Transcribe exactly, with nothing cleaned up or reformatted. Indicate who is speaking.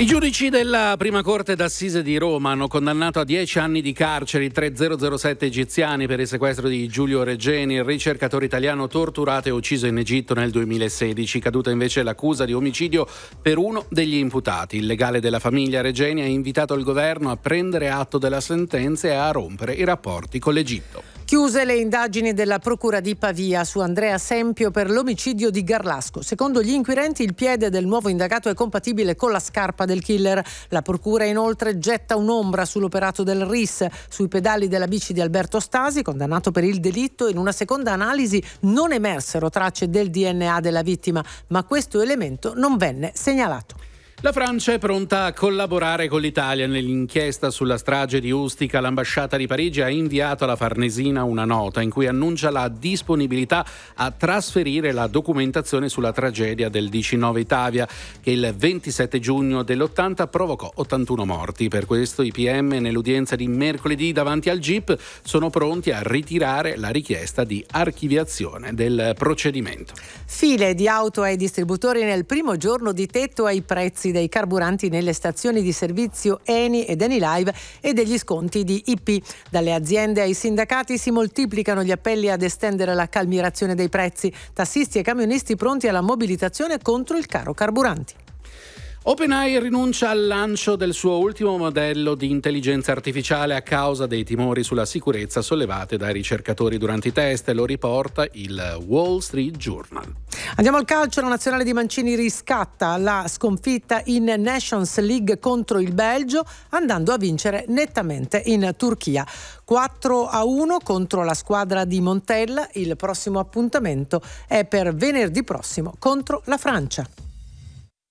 Speaker 1: I giudici della prima corte d'assise di Roma hanno condannato a dieci anni di carcere i tre zero zero sette egiziani per il sequestro di Giulio Regeni, il ricercatore italiano torturato e ucciso in Egitto nel duemilasedici. Caduta invece l'accusa di omicidio per uno degli imputati. Il legale della famiglia Regeni ha invitato il governo a prendere atto della sentenza e a rompere i rapporti con l'Egitto.
Speaker 2: Chiuse le indagini della Procura di Pavia su Andrea Sempio per l'omicidio di Garlasco. Secondo gli inquirenti il piede del nuovo indagato è compatibile con la scarpa del killer. La Procura inoltre getta un'ombra sull'operato del R I S, sui pedali della bici di Alberto Stasi, condannato per il delitto. In una seconda analisi non emersero tracce del D N A della vittima, ma questo elemento non venne segnalato.
Speaker 1: La Francia è pronta a collaborare con l'Italia nell'inchiesta sulla strage di Ustica. L'ambasciata di Parigi ha inviato alla Farnesina una nota in cui annuncia la disponibilità a trasferire la documentazione sulla tragedia del diciannove Italia, che il ventisette giugno dell'ottanta provocò ottantuno morti. Per questo i P M nell'udienza di mercoledì davanti al G I P sono pronti a ritirare la richiesta di archiviazione del procedimento.
Speaker 2: File di auto ai distributori nel primo giorno di tetto ai prezzi dei carburanti nelle stazioni di servizio Eni ed Enilive e degli sconti di I P. Dalle aziende ai sindacati si moltiplicano gli appelli ad estendere la calmierazione dei prezzi. Tassisti e camionisti pronti alla mobilitazione contro il caro carburanti.
Speaker 1: OpenAI rinuncia al lancio del suo ultimo modello di intelligenza artificiale a causa dei timori sulla sicurezza sollevate dai ricercatori durante i test, lo riporta il Wall Street Journal.
Speaker 2: Andiamo al calcio. La nazionale di Mancini riscatta la sconfitta in Nations League contro il Belgio, andando a vincere nettamente in Turchia. quattro a uno contro la squadra di Montella. Il prossimo appuntamento è per venerdì prossimo contro la Francia.